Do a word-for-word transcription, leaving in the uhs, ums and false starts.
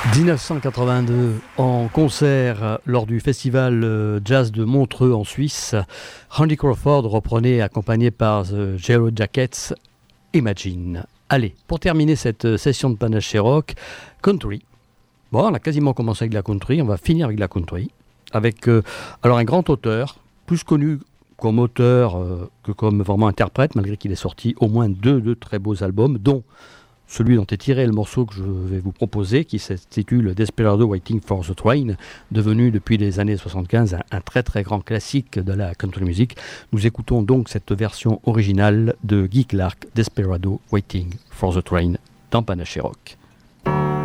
dix-neuf cent quatre-vingt-deux, en concert lors du festival jazz de Montreux en Suisse, Randy Crawford reprenait, accompagné par The Yellow Jackets, Imagine. Allez, pour terminer cette session de Panaché Rock, country. Bon, on a quasiment commencé avec la country, on va finir avec la country, avec euh, alors un grand auteur, plus connu comme auteur euh, que comme vraiment interprète, malgré qu'il ait sorti au moins deux, deux très beaux albums, dont celui dont est tiré le morceau que je vais vous proposer, qui s'intitule Desperado Waiting for the Train, devenu depuis les années soixante-quinze un, un très très grand classique de la country music. Nous écoutons donc cette version originale de Guy Clark, Desperado Waiting for the Train, dans Panaché Rock.